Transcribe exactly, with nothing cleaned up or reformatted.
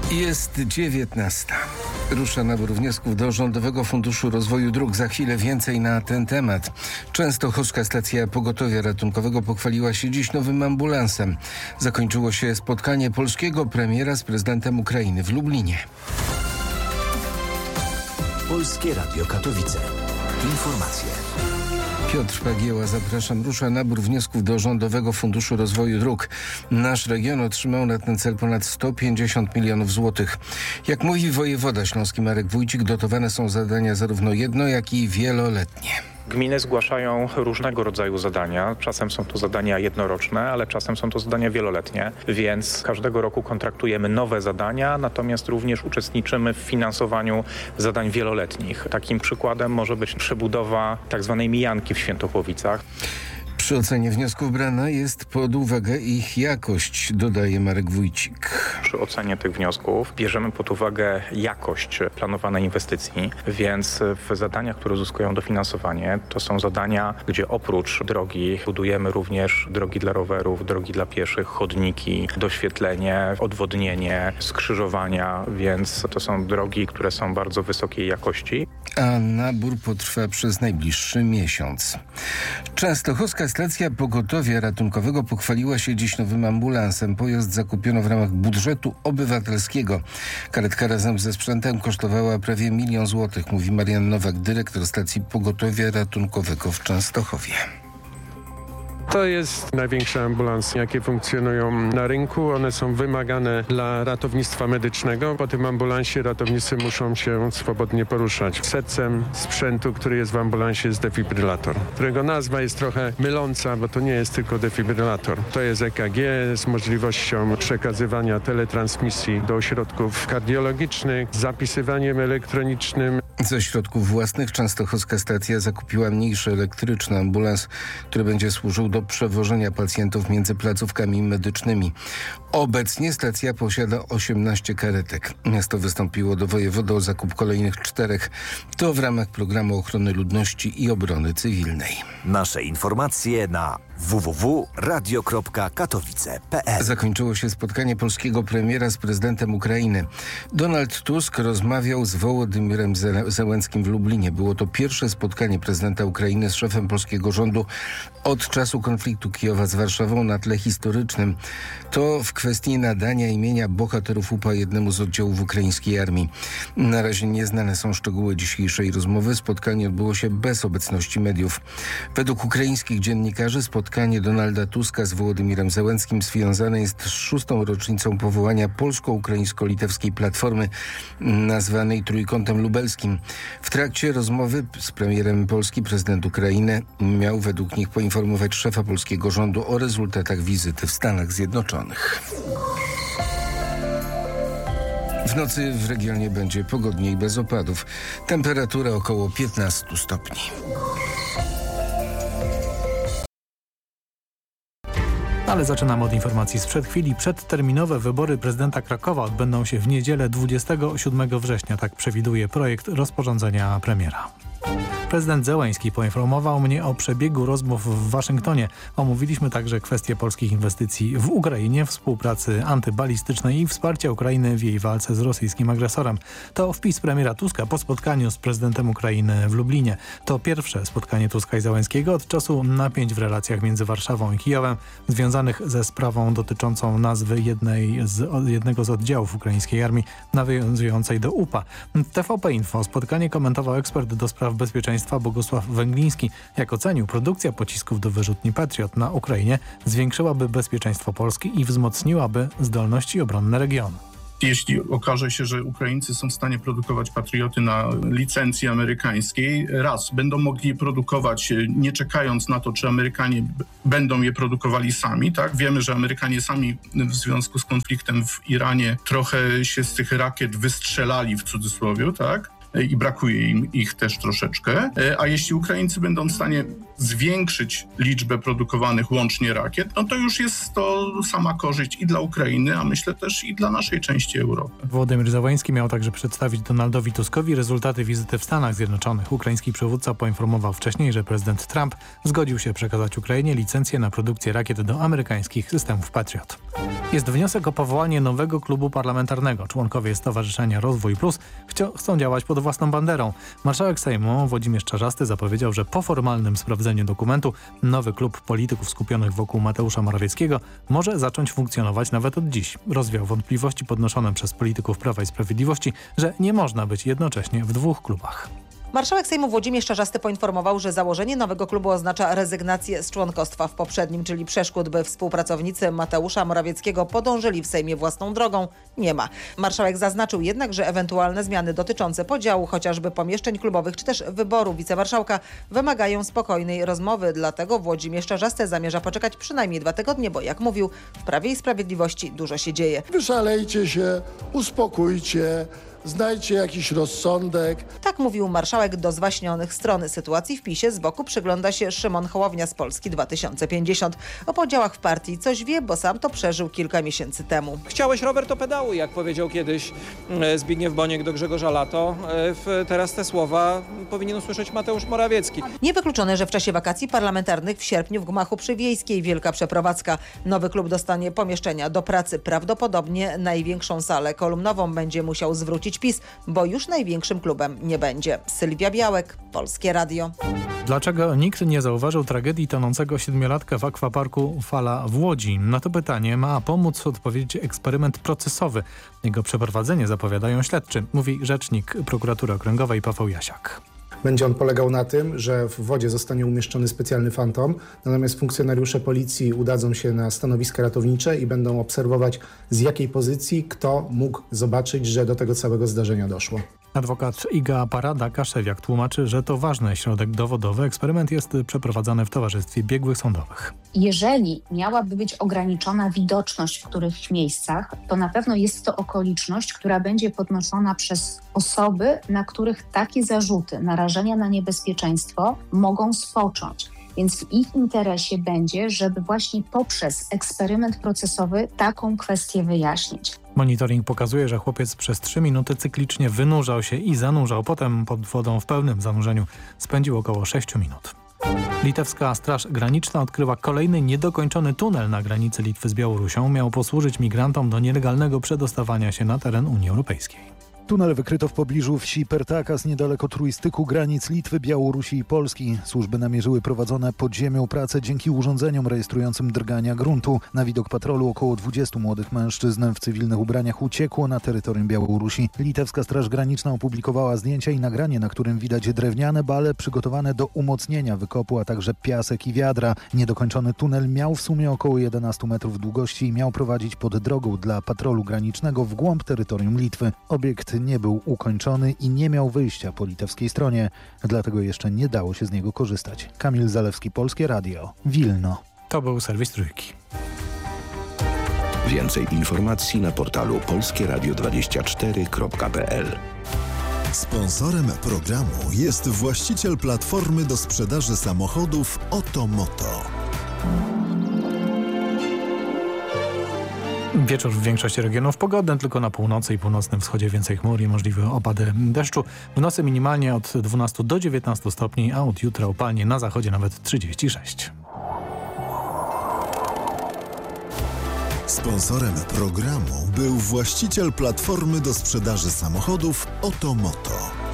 Jest dziewiętnasta. Rusza nabór wniosków do Rządowego Funduszu Rozwoju Dróg. Za chwilę więcej na ten temat. Częstochowska Stacja Pogotowia Ratunkowego pochwaliła się dziś nowym ambulansem. Zakończyło się spotkanie polskiego premiera z prezydentem Ukrainy w Lublinie. Polskie Radio Katowice. Informacje. Piotr Pagieła, zapraszam. Rusza nabór wniosków do Rządowego Funduszu Rozwoju Dróg. Nasz region otrzymał na ten cel ponad sto pięćdziesiąt milionów złotych. Jak mówi wojewoda śląski Marek Wójcik, dotowane są zadania zarówno jedno, jak i wieloletnie. Gminy zgłaszają różnego rodzaju zadania. Czasem są to zadania jednoroczne, ale czasem są to zadania wieloletnie, więc każdego roku kontraktujemy nowe zadania, natomiast również uczestniczymy w finansowaniu zadań wieloletnich. Takim przykładem może być przebudowa tak zwanej mijanki w Świętochłowicach. Przy ocenie wniosków brana jest pod uwagę ich jakość, dodaje Marek Wójcik. Przy ocenie tych wniosków bierzemy pod uwagę jakość planowanej inwestycji, więc w zadaniach, które uzyskują dofinansowanie, to są zadania, gdzie oprócz drogi budujemy również drogi dla rowerów, drogi dla pieszych, chodniki, doświetlenie, odwodnienie, skrzyżowania, więc to są drogi, które są bardzo wysokiej jakości. A nabór potrwa przez najbliższy miesiąc. Częstochowska Stacja Pogotowia Ratunkowego pochwaliła się dziś nowym ambulansem. Pojazd zakupiono w ramach budżetu obywatelskiego. Karetka razem ze sprzętem kosztowała prawie milion złotych, mówi Marian Nowak, dyrektor Stacji Pogotowia Ratunkowego w Częstochowie. To jest największe ambulansy, jakie funkcjonują na rynku. One są wymagane dla ratownictwa medycznego. Po tym ambulansie ratownicy muszą się swobodnie poruszać. Sercem sprzętu, który jest w ambulansie, jest defibrylator, którego nazwa jest trochę myląca, bo to nie jest tylko defibrylator. To jest E K G z możliwością przekazywania teletransmisji do ośrodków kardiologicznych, z zapisywaniem elektronicznym. Ze środków własnych Częstochowska Stacja zakupiła mniejszy elektryczny ambulans, który będzie służył do przewożenia pacjentów między placówkami medycznymi. Obecnie stacja posiada osiemnaście karetek. Miasto wystąpiło do wojewody o zakup kolejnych czterech. To w ramach programu ochrony ludności i obrony cywilnej. Nasze informacje na w w w kropka radio kropka katowice kropka p l. Zakończyło się spotkanie polskiego premiera z prezydentem Ukrainy. Donald Tusk rozmawiał z Wołodymyrem Zełenskim w Lublinie. Było to pierwsze spotkanie prezydenta Ukrainy z szefem polskiego rządu od czasu konfliktu Kijowa z Warszawą na tle historycznym. To w kwestii nadania imienia bohaterów U P A jednemu z oddziałów ukraińskiej armii. Na razie nieznane są szczegóły dzisiejszej rozmowy. Spotkanie odbyło się bez obecności mediów. Według ukraińskich dziennikarzy spotkanie Donalda Tuska z Wołodymyrem Zełenskim związane jest z szóstą rocznicą powołania polsko-ukraińsko-litewskiej platformy nazwanej Trójkątem Lubelskim. W trakcie rozmowy z premierem Polski prezydent Ukrainy miał według nich poinformować szefa polskiego rządu o rezultatach wizyty w Stanach Zjednoczonych. W nocy w regionie będzie pogodniej bez opadów. Temperatura około piętnaście stopni. Ale zaczynamy od informacji sprzed chwili. Przedterminowe wybory prezydenta Krakowa odbędą się w niedzielę dwudziestego siódmego września. Tak przewiduje projekt rozporządzenia premiera. Prezydent Zełenski poinformował mnie o przebiegu rozmów w Waszyngtonie. Omówiliśmy także kwestie polskich inwestycji w Ukrainie, współpracy antybalistycznej i wsparcia Ukrainy w jej walce z rosyjskim agresorem. To wpis premiera Tuska po spotkaniu z prezydentem Ukrainy w Lublinie. To pierwsze spotkanie Tuska i Zełenskiego od czasu napięć w relacjach między Warszawą i Kijowem, związanych ze sprawą dotyczącą nazwy jednej z, jednego z oddziałów ukraińskiej armii nawiązującej do U P A. W T V P Info spotkanie komentował ekspert do spraw bezpieczeństwa Bogusław Węgliński. Jak ocenił, produkcja pocisków do wyrzutni Patriot na Ukrainie zwiększyłaby bezpieczeństwo Polski i wzmocniłaby zdolności obronne regionu. Jeśli okaże się, że Ukraińcy są w stanie produkować patrioty na licencji amerykańskiej, raz, będą mogli je produkować nie czekając na to, czy Amerykanie b- będą je produkowali sami, tak? Wiemy, że Amerykanie sami w związku z konfliktem w Iranie trochę się z tych rakiet wystrzelali w cudzysłowie, tak? i brakuje im ich też troszeczkę. A jeśli Ukraińcy będą w stanie zwiększyć liczbę produkowanych łącznie rakiet, no to już jest to sama korzyść i dla Ukrainy, a myślę też i dla naszej części Europy. Wołodymyr Zełenski miał także przedstawić Donaldowi Tuskowi rezultaty wizyty w Stanach Zjednoczonych. Ukraiński przywódca poinformował wcześniej, że prezydent Trump zgodził się przekazać Ukrainie licencję na produkcję rakiet do amerykańskich systemów Patriot. Jest wniosek o powołanie nowego klubu parlamentarnego. Członkowie Stowarzyszenia Rozwój Plus chcą działać pod własną banderą. Marszałek Sejmu Włodzimierz Czarzasty zapowiedział, że po formalnym sprawdzeniu dokumentu nowy klub polityków skupionych wokół Mateusza Morawieckiego może zacząć funkcjonować nawet od dziś. Rozwiał wątpliwości podnoszone przez polityków Prawa i Sprawiedliwości, że nie można być jednocześnie w dwóch klubach. Marszałek Sejmu Włodzimierz Czarzasty poinformował, że założenie nowego klubu oznacza rezygnację z członkostwa w poprzednim, czyli przeszkód, by współpracownicy Mateusza Morawieckiego podążyli w Sejmie własną drogą, nie ma. Marszałek zaznaczył jednak, że ewentualne zmiany dotyczące podziału chociażby pomieszczeń klubowych czy też wyboru wicemarszałka wymagają spokojnej rozmowy. Dlatego Włodzimierz Czarzasty zamierza poczekać przynajmniej dwa tygodnie, bo jak mówił, w Prawie i Sprawiedliwości dużo się dzieje. Wyszalejcie się, uspokójcie. Znajdźcie jakiś rozsądek. Tak mówił marszałek do zwaśnionych stron. Sytuacji w PiSie z boku przygląda się Szymon Hołownia z Polski dwa tysiące pięćdziesiąt. O podziałach w partii coś wie, bo sam to przeżył kilka miesięcy temu. Chciałeś rower, to pedałuj, jak powiedział kiedyś Zbigniew Boniek do Grzegorza Lato. Teraz te słowa powinien usłyszeć Mateusz Morawiecki. Niewykluczone, że w czasie wakacji parlamentarnych w sierpniu w gmachu przy Wiejskiej wielka przeprowadzka. Nowy klub dostanie pomieszczenia do pracy. Prawdopodobnie największą salę kolumnową będzie musiał zwrócić PiS, bo już największym klubem nie będzie. Sylwia Białek, Polskie Radio. Dlaczego nikt nie zauważył tragedii tonącego siedmiolatka w akwaparku Fala w Łodzi? Na to pytanie ma pomóc odpowiedzieć eksperyment procesowy. Jego przeprowadzenie zapowiadają śledczy, mówi rzecznik prokuratury okręgowej Paweł Jasiak. Będzie on polegał na tym, że w wodzie zostanie umieszczony specjalny fantom, natomiast funkcjonariusze policji udadzą się na stanowiska ratownicze i będą obserwować, z jakiej pozycji kto mógł zobaczyć, że do tego całego zdarzenia doszło. Adwokat Iga Parada-Kaszewiak tłumaczy, że to ważny środek dowodowy. Eksperyment jest przeprowadzany w towarzystwie biegłych sądowych. Jeżeli miałaby być ograniczona widoczność w których miejscach, to na pewno jest to okoliczność, która będzie podnoszona przez osoby, na których takie zarzuty narażenia na niebezpieczeństwo mogą spocząć. Więc w ich interesie będzie, żeby właśnie poprzez eksperyment procesowy taką kwestię wyjaśnić. Monitoring pokazuje, że chłopiec przez trzy minuty cyklicznie wynurzał się i zanurzał. Potem pod wodą w pełnym zanurzeniu spędził około sześć minut. Litewska Straż Graniczna odkryła kolejny niedokończony tunel na granicy Litwy z Białorusią. Miał posłużyć migrantom do nielegalnego przedostawania się na teren Unii Europejskiej. Tunel wykryto w pobliżu wsi Pertakas, niedaleko trójstyku granic Litwy, Białorusi i Polski. Służby namierzyły prowadzone pod ziemią prace dzięki urządzeniom rejestrującym drgania gruntu. Na widok patrolu około dwudziestu młodych mężczyzn w cywilnych ubraniach uciekło na terytorium Białorusi. Litewska Straż Graniczna opublikowała zdjęcia i nagranie, na którym widać drewniane bale przygotowane do umocnienia wykopu, a także piasek i wiadra. Niedokończony tunel miał w sumie około jedenastu metrów długości i miał prowadzić pod drogą dla patrolu granicznego w głąb terytorium Litwy. Obiekt nie był ukończony i nie miał wyjścia po litewskiej stronie, dlatego jeszcze nie dało się z niego korzystać. Kamil Zalewski, Polskie Radio, Wilno. To był serwis Trójki. Więcej informacji na portalu polskie radio dwadzieścia cztery kropka p l. Sponsorem programu jest właściciel platformy do sprzedaży samochodów Otomoto. Wieczór w większości regionów pogodny, tylko na północy i północnym wschodzie więcej chmur i możliwe opady deszczu. W nocy minimalnie od dwunastu do dziewiętnastu stopni, a od jutra upalnie na zachodzie nawet trzydzieści sześć. Sponsorem programu był właściciel platformy do sprzedaży samochodów Otomoto.